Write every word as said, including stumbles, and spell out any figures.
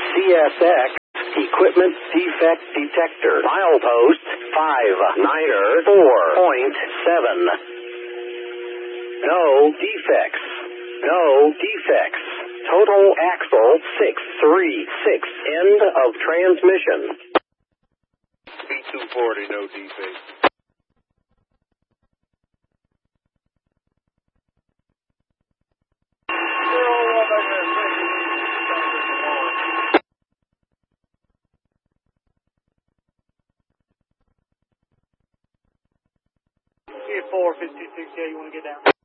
C S X Equipment Defect Detector. Milepost five niner four point seven. No defects. No defects. Total axle six three six. End of transmission. B two forty, no defects. four fifty-six, yeah, you want to get down?